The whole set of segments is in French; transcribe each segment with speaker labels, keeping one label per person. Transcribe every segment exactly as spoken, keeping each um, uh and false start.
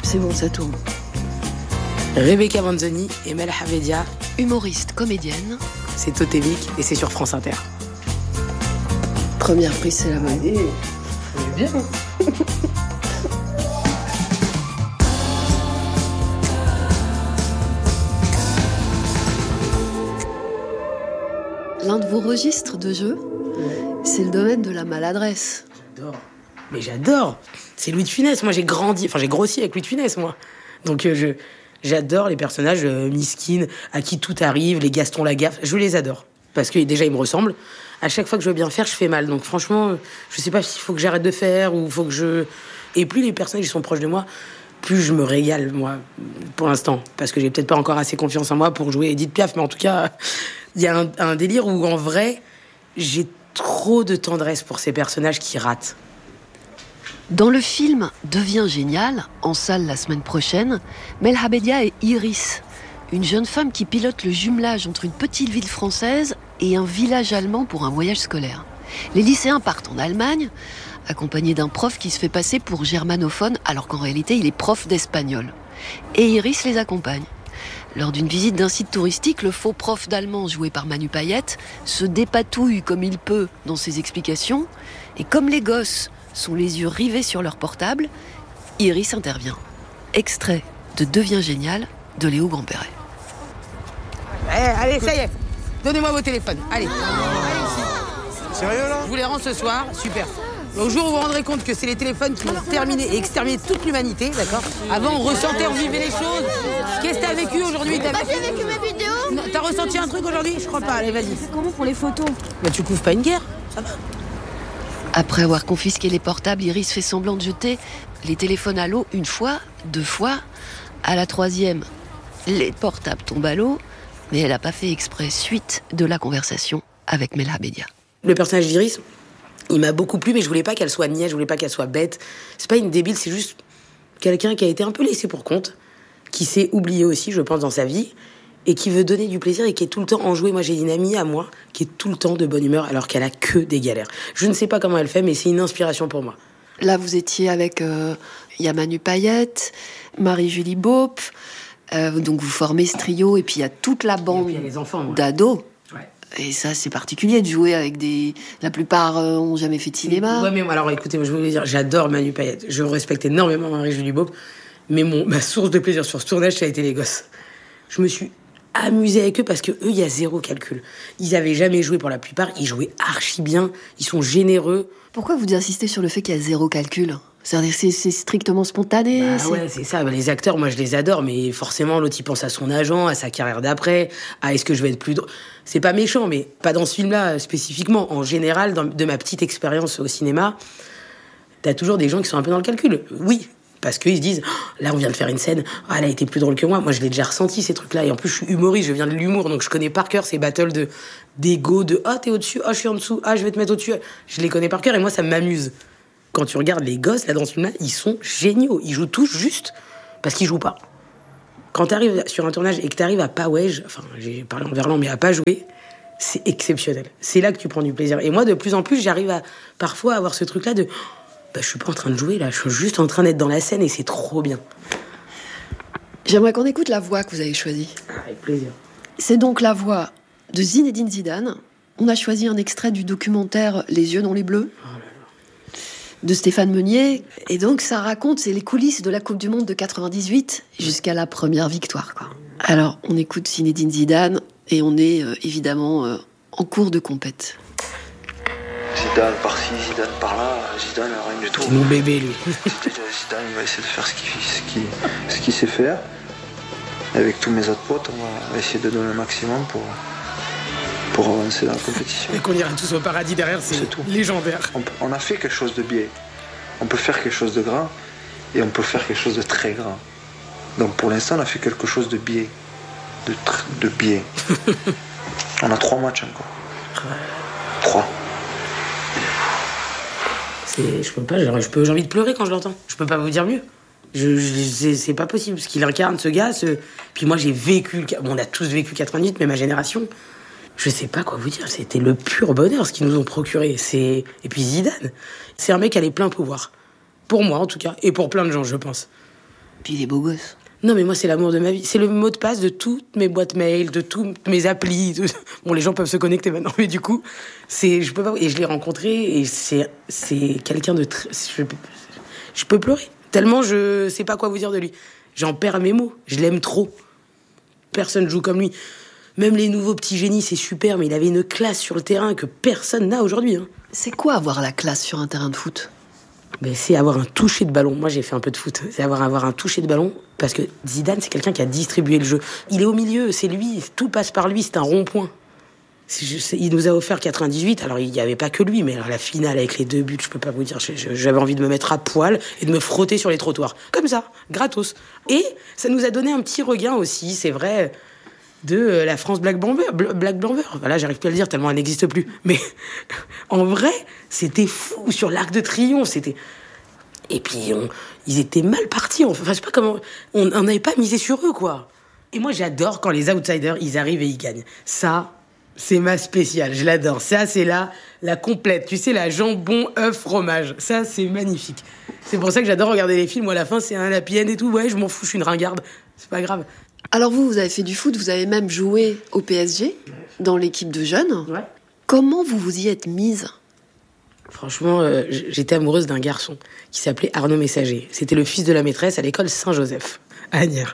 Speaker 1: C'est bon, ça tourne.
Speaker 2: Rebecca Manzoni et Mel Havedia.
Speaker 1: Humoriste, comédienne.
Speaker 2: C'est Totévic et c'est sur France Inter.
Speaker 1: Première prise, c'est la bonne.
Speaker 2: Allez, c'est bien.
Speaker 1: L'un de vos registres de jeu, ouais. C'est le domaine de la maladresse.
Speaker 2: J'adore. Mais j'adore. C'est Louis de Funès. Moi, j'ai grandi, enfin, j'ai grossi avec Louis de Funès, moi. Donc, euh, je, j'adore les personnages euh, misquines, à qui tout arrive, les Gaston Lagaffe. Je les adore. Parce que déjà, ils me ressemblent. À chaque fois que je veux bien faire, je fais mal. Donc, franchement, je sais pas s'il faut que j'arrête de faire ou faut que je... Et plus les personnages sont proches de moi, plus je me régale, moi, pour l'instant. Parce que j'ai peut-être pas encore assez confiance en moi pour jouer Edith Piaf. Mais en tout cas, il y a un, un délire où, en vrai, j'ai trop de tendresse pour ces personnages qui ratent.
Speaker 1: Dans le film Deviens génial, en salle la semaine prochaine, Mel Habedia est Iris, une jeune femme qui pilote le jumelage entre une petite ville française et un village allemand pour un voyage scolaire. Les lycéens partent en Allemagne, accompagnés d'un prof qui se fait passer pour germanophone, alors qu'en réalité il est prof d'espagnol. Et Iris les accompagne. Lors d'une visite d'un site touristique, le faux prof d'allemand joué par Manu Payette se dépatouille comme il peut dans ses explications, et comme les gosses sont les yeux rivés sur leur portable, Iris intervient. Extrait de Deviens génial de Léo Grandperret.
Speaker 2: Allez, allez, ça y est. Donnez-moi vos téléphones. Allez. Allez ici.
Speaker 3: Sérieux là ?
Speaker 2: Je vous les rends ce soir. Super. Au jour où vous vous rendrez compte que c'est les téléphones qui vont terminer et exterminer toute l'humanité, d'accord ? Avant, on ressentait, on vivait les choses. Qu'est-ce que t'as vécu aujourd'hui ?
Speaker 4: T'as pas vécu mes vidéos ?
Speaker 2: Non, t'as ressenti un truc aujourd'hui ? Je crois pas. Allez, vas-y.
Speaker 4: Comment pour les photos ?
Speaker 2: Bah, tu couvres pas une guerre. Ça va.
Speaker 1: Après avoir confisqué les portables, Iris fait semblant de jeter les téléphones à l'eau une fois, deux fois. À la troisième, les portables tombent à l'eau, mais elle n'a pas fait exprès, suite de la conversation avec Mel Habedia.
Speaker 2: Le personnage d'Iris, il m'a beaucoup plu, mais je voulais pas qu'elle soit niaise, je voulais pas qu'elle soit bête. C'est pas une débile, c'est juste quelqu'un qui a été un peu laissé pour compte, qui s'est oublié aussi, je pense, dans sa vie, et qui veut donner du plaisir et qui est tout le temps enjouée. Moi, j'ai une amie à moi qui est tout le temps de bonne humeur alors qu'elle a que des galères. Je ne sais pas comment elle fait, mais c'est une inspiration pour moi.
Speaker 1: Là, vous étiez avec euh, y a Manu Payette, Marie-Julie Beaup, euh, donc vous formez ce trio, et puis il y a toute la bande
Speaker 2: les enfants,
Speaker 1: d'ados.
Speaker 2: Ouais.
Speaker 1: Et ça, c'est particulier de jouer avec des... La plupart euh, ont jamais fait de cinéma.
Speaker 2: Ouais, mais alors écoutez, moi, je voulais dire, j'adore Manu Payette. Je respecte énormément Marie-Julie Beaup, mais mon, ma source de plaisir sur ce tournage, ça a été les gosses. Je me suis amusée avec eux parce que eux, il y a zéro calcul. Ils avaient jamais joué pour la plupart, ils jouaient archi bien, ils sont généreux.
Speaker 1: Pourquoi vous insistez sur le fait qu'il y a zéro calcul ? C'est-à-dire que c'est, c'est strictement spontané.
Speaker 2: Bah
Speaker 1: c'est...
Speaker 2: ouais, c'est ça. Bah, les acteurs, moi, je les adore, mais forcément, l'autre, il pense à son agent, à sa carrière d'après, à est-ce que je vais être plus drôle. C'est pas méchant, mais pas dans ce film-là spécifiquement. En général, dans, de ma petite expérience au cinéma, t'as toujours des gens qui sont un peu dans le calcul. Oui, parce qu'ils se disent, oh, là, on vient de faire une scène, oh, elle a été plus drôle que moi. Moi, je l'ai déjà ressenti, ces trucs-là. Et en plus, je suis humoriste, je viens de l'humour, donc je connais par cœur ces battles de, d'ego, de ah, oh, t'es au-dessus, ah, oh, je suis en dessous, ah, oh, je vais te mettre au-dessus. Je les connais par cœur et moi, ça m'amuse. Quand tu regardes les gosses, là, dans ce film-là, ils sont géniaux. Ils jouent tous juste parce qu'ils jouent pas. Quand t'arrives sur un tournage et que t'arrives à pas wedge, enfin, j'ai parlé en verlan, mais à pas jouer, c'est exceptionnel. C'est là que tu prends du plaisir. Et moi, de plus en plus, j'arrive à parfois avoir ce truc-là de bah, je suis pas en train de jouer, là, je suis juste en train d'être dans la scène et c'est trop bien.
Speaker 1: J'aimerais qu'on écoute la voix que vous avez choisie.
Speaker 2: Avec plaisir.
Speaker 1: C'est donc la voix de Zinedine Zidane. On a choisi un extrait du documentaire Les yeux dans les bleus. Oh là là. De Stéphane Meunier. Et donc, ça raconte, c'est les coulisses de la Coupe du Monde de quatre-vingt-dix-huit jusqu'à la première victoire, quoi. Alors, on écoute Zinedine Zidane et on est euh, évidemment euh, en cours de compète.
Speaker 5: Zidane par-ci, Zidane par-là, Zidane rien du tout.
Speaker 2: C'est mon bébé, lui.
Speaker 5: Zidane, il va essayer de faire ce qu'il, ce qu'il, ce qu'il sait faire. Avec tous mes autres potes, on va essayer de donner le maximum pour... pour avancer dans la compétition.
Speaker 2: Et qu'on ira tous au paradis derrière, c'est, c'est tout. Légendaire.
Speaker 5: On, on a fait quelque chose de biais. On peut faire quelque chose de grand et on peut faire quelque chose de très grand. Donc pour l'instant, on a fait quelque chose de biais. De, tr- de biais. On a trois matchs encore. Ouais. Trois.
Speaker 2: C'est, je peux pas, je peux, j'ai envie de pleurer quand je l'entends. Je peux pas vous dire mieux. Je, je, c'est, c'est pas possible, ce qu'il incarne, ce gars. Ce... Puis moi, j'ai vécu... Bon, on a tous vécu quatre-vingt-dix, mais ma génération... Je sais pas quoi vous dire, c'était le pur bonheur ce qu'ils nous ont procuré. C'est... Et puis Zidane, c'est un mec qui a les pleins pouvoirs. Pour moi en tout cas, et pour plein de gens je pense.
Speaker 1: Puis il est beau gosse.
Speaker 2: Non, mais moi, c'est l'amour de ma vie. C'est le mot de passe de toutes mes boîtes mail, de toutes mes applis. De... Bon, les gens peuvent se connecter maintenant, mais du coup, c'est, je peux pas. Et je l'ai rencontré, et c'est, c'est quelqu'un de très. Je, je peux pleurer. Tellement je sais pas quoi vous dire de lui. J'en perds mes mots. Je l'aime trop. Personne joue comme lui. Même les nouveaux petits génies, c'est super, mais il avait une classe sur le terrain que personne n'a aujourd'hui. Hein.
Speaker 1: C'est quoi avoir la classe sur un terrain de foot ?
Speaker 2: Ben, c'est avoir un toucher de ballon. Moi, j'ai fait un peu de foot. C'est avoir, avoir un toucher de ballon. Parce que Zidane, c'est quelqu'un qui a distribué le jeu. Il est au milieu, c'est lui. Tout passe par lui, c'est un rond-point. C'est, c'est, il nous a offert quatre-vingt-dix-huit. Alors, il n'y avait pas que lui, mais alors, la finale avec les deux buts, je peux pas vous dire. J'avais envie de me mettre à poil et de me frotter sur les trottoirs. Comme ça, gratos. Et ça nous a donné un petit regain aussi, c'est vrai, de la France Black Blamber. Black Blamber. Voilà, j'arrive plus à le dire tellement elle n'existe plus. Mais en vrai, c'était fou sur l'Arc de Triomphe. C'était... Et puis, on, ils étaient mal partis. Enfin, je sais pas comment... On n'avait pas misé sur eux, quoi. Et moi, j'adore quand les outsiders, ils arrivent et ils gagnent. Ça, c'est ma spéciale. Je l'adore. Ça, c'est la, la complète. Tu sais, la jambon, œuf, fromage. Ça, c'est magnifique. C'est pour ça que j'adore regarder les films. Moi, à la fin, c'est un happy end et tout. Ouais, je m'en fous, je suis une ringarde. C'est pas grave.
Speaker 1: Alors vous, vous avez fait du foot, vous avez même joué au P S G, dans l'équipe de jeunes.
Speaker 2: Ouais.
Speaker 1: Comment vous vous y êtes mise ?
Speaker 2: Franchement, euh, j'étais amoureuse d'un garçon qui s'appelait Arnaud Messager. C'était le fils de la maîtresse à l'école Saint-Joseph, à Agnières.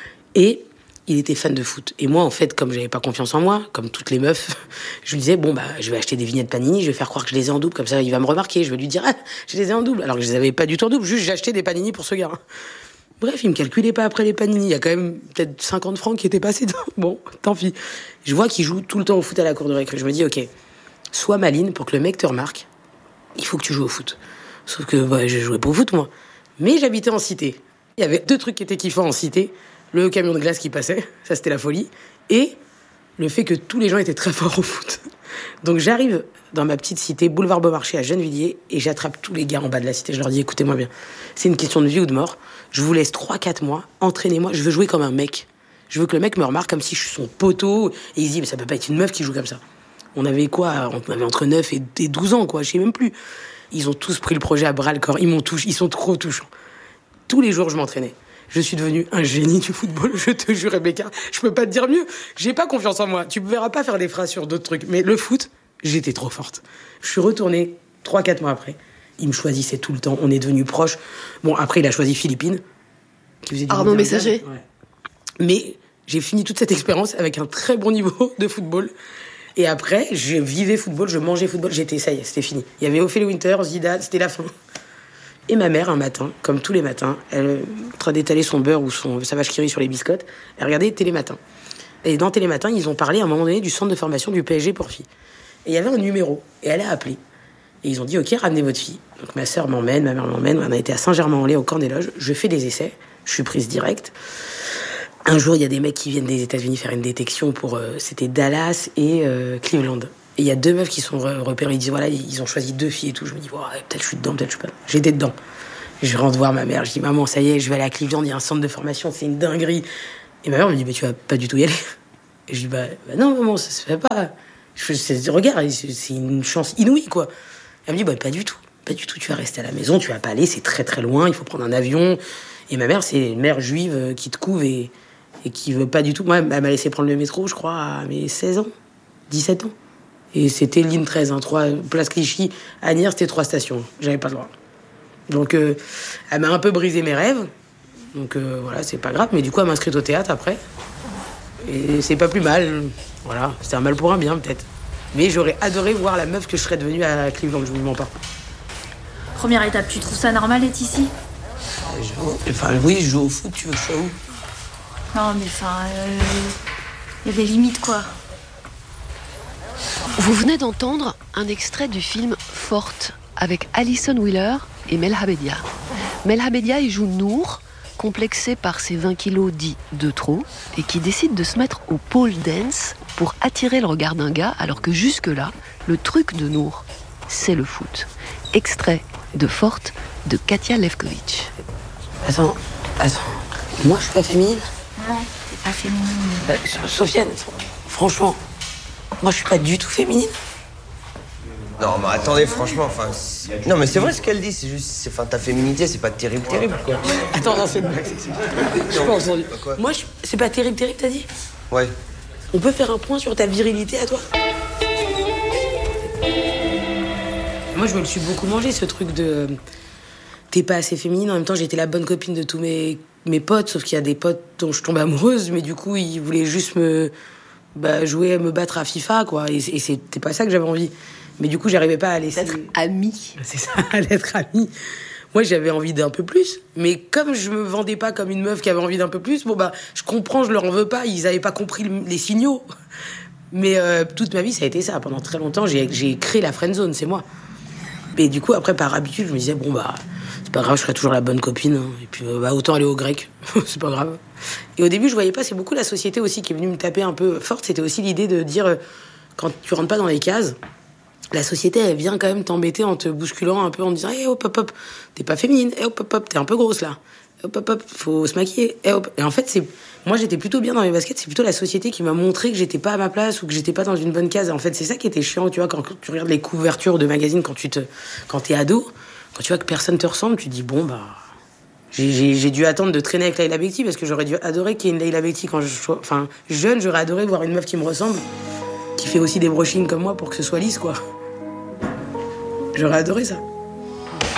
Speaker 2: Et il était fan de foot. Et moi, en fait, comme j'avais pas confiance en moi, comme toutes les meufs, je lui disais, bon, bah, je vais acheter des vignettes Panini, je vais faire croire que je les ai en double, comme ça, il va me remarquer. Je vais lui dire, ah, je les ai en double. Alors que je les avais pas du tout en double, juste j'achetais des Panini pour ce gars. Bref, il me calculait pas après les Panini. Il y a quand même peut-être cinquante francs qui étaient passés dedans. Bon, tant pis. Je vois qu'il joue tout le temps au foot à la cour de récré. Je me dis, ok, sois maline pour que le mec te remarque. Il faut que tu joues au foot. Sauf que bah, je jouais pas au foot, moi. Mais j'habitais en cité. Il y avait deux trucs qui étaient kiffants en cité. Le camion de glace qui passait, ça c'était la folie. Et le fait que tous les gens étaient très forts au foot. Donc j'arrive dans ma petite cité, boulevard Beaumarchais à Gennevilliers, et j'attrape tous les gars en bas de la cité. Je leur dis, écoutez-moi bien, c'est une question de vie ou de mort. Je vous laisse trois quatre mois, entraînez-moi, je veux jouer comme un mec. Je veux que le mec me remarque comme si je suis son poteau. Et il se dit, mais ça peut pas être une meuf qui joue comme ça. On avait quoi ? On avait entre neuf et douze ans, quoi, je sais même plus. Ils ont tous pris le projet à bras-le-corps, ils m'ont touché, ils sont trop touchants. Tous les jours, je m'entraînais. Je suis devenu un génie du football, je te jure, Rebecca. Je peux pas te dire mieux. J'ai pas confiance en moi. Tu me verras pas faire des phrases sur d'autres trucs. Mais le foot, j'étais trop forte. Je suis retournée trois quatre mois après. Il me choisissait tout le temps. On est devenus proches. Bon, après, il a choisi Philippine. Qui faisait du
Speaker 1: Arnaud Messager.
Speaker 2: Ouais. Mais j'ai fini toute cette expérience avec un très bon niveau de football. Et après, je vivais football, je mangeais football. J'étais, ça y est, c'était fini. Il y avait Ophélie Winter, Zidane, c'était la fin. Et ma mère, un matin, comme tous les matins, elle, en train d'étaler son beurre ou son, sa vache qui rit sur les biscottes, elle regardait Télématin. Et dans Télématin, ils ont parlé à un moment donné du centre de formation du P S G pour filles. Et il y avait un numéro. Et elle a appelé. Et ils ont dit, OK, ramenez votre fille. Donc ma sœur m'emmène, ma mère m'emmène. On a été à Saint-Germain-en-Laye, au camp des loges. Je fais des essais. Je suis prise direct. Un jour, il y a des mecs qui viennent des États-Unis faire une détection pour... Euh, c'était Dallas et euh, Cleveland. Et il y a deux meufs qui sont repérées. Ils disent, voilà, ils ont choisi deux filles et tout. Je me dis, oh, peut-être je suis dedans, peut-être je suis pas dedans. J'étais dedans. Je rentre voir ma mère. Je dis, maman, ça y est, je vais aller à Cleveland. Il y a un centre de formation, c'est une dinguerie. Et ma mère me dit, mais tu vas pas du tout y aller. Et je dis, bah, bah non, maman, ça se fait pas. Je fais, regarde, c'est une chance inouïe, quoi. Elle me dit, bah, pas du tout. Pas du tout. Tu vas rester à la maison, tu vas pas aller, c'est très très loin, il faut prendre un avion. Et ma mère, c'est une mère juive qui te couve et, et qui veut pas du tout. Moi, elle m'a laissé prendre le métro, je crois, à mes seize ans, dix-sept ans. Et c'était ligne treize, hein, trois, place Clichy. À Agnières, c'était trois stations. J'avais pas le droit. Donc, euh, elle m'a un peu brisé mes rêves. Donc, euh, voilà, c'est pas grave. Mais du coup, elle m'a inscrite au théâtre après. Et c'est pas plus mal. Voilà, c'est un mal pour un bien, peut-être. Mais j'aurais adoré voir la meuf que je serais devenue à Cleveland, je vous mens pas.
Speaker 3: Première étape, tu trouves ça normal d'être ici ?
Speaker 2: je, Enfin, oui, je joue au foot, tu veux que je sois où ?
Speaker 3: Non, mais enfin, il euh, y a des limites, quoi.
Speaker 1: Vous venez d'entendre un extrait du film Forte avec Alison Wheeler et Melha Bedia. Melha Bedia y joue Nour, complexée par ses vingt kilos dits de trop, et qui décide de se mettre au pole dance pour attirer le regard d'un gars, alors que jusque-là, le truc de Nour, c'est le foot. Extrait de Forte de Katia Levkovitch.
Speaker 2: Attends, attends, moi je suis pas féminine ?
Speaker 3: Non, t'es pas féminine.
Speaker 2: Euh, Sofiane, franchement, moi je suis pas du tout féminine.
Speaker 6: Non, mais attendez, franchement, enfin... c'est- Non, mais c'est vrai ce qu'elle dit, c'est juste... c'est- Enfin, ta féminité, c'est pas terrible, terrible, quoi.
Speaker 2: Attends, non, c'est une blague, c'est c'est- Je pas entendu.
Speaker 6: Quoi?
Speaker 2: Moi, je- c'est pas terrible, terrible, t'as dit?
Speaker 6: Ouais.
Speaker 2: On peut faire un point sur ta virilité à toi? Moi, je me le suis beaucoup mangé, ce truc de... T'es pas assez féminine, en même temps, j'étais la bonne copine de tous mes, mes potes, sauf qu'il y a des potes dont je tombe amoureuse, mais du coup, ils voulaient juste me... Bah, jouer, me battre à FIFA, quoi. Et, et c'était pas ça que j'avais envie. Mais du coup, j'arrivais pas à laisser...
Speaker 1: D'être amie.
Speaker 2: C'est ça, d'être amie. Moi, j'avais envie d'un peu plus. Mais comme je me vendais pas comme une meuf qui avait envie d'un peu plus, bon, bah, je comprends, je leur en veux pas. Ils avaient pas compris le- les signaux. Mais euh, toute ma vie, ça a été ça. Pendant très longtemps, j'ai, j'ai créé la friendzone, c'est moi. Et du coup, après, par habitude, je me disais, bon, bah, c'est pas grave, je serai toujours la bonne copine. Hein. Et puis, euh, bah, autant aller au grec. C'est pas grave. Et au début, je voyais pas, c'est beaucoup la société aussi qui est venue me taper un peu forte. C'était aussi l'idée de dire, euh, quand tu rentres pas dans les cases, la société, elle vient quand même t'embêter en te bousculant un peu, en te disant, hé, hop, hop, hop, t'es pas féminine, hé, hop, hop, hop, t'es un peu grosse, là. Hop, hop, hop, faut se maquiller, hé, hop. Et en fait, c'est, moi, j'étais plutôt bien dans mes baskets, c'est plutôt la société qui m'a montré que j'étais pas à ma place ou que j'étais pas dans une bonne case. Et en fait, c'est ça qui était chiant, tu vois, quand tu regardes les couvertures de magazines quand tu te, quand t'es ado, quand tu vois que personne te ressemble, tu te dis, bon, bah, j'ai, j'ai, j'ai dû attendre de traîner avec Laila Bekti parce que j'aurais dû adorer qu'il y ait une Laila Bekti quand je sois, enfin, jeune, j'aurais adoré voir une meuf qui me ressemble, qui fait aussi des brushings comme moi pour que ce soit lisse, quoi. J'aurais adoré ça.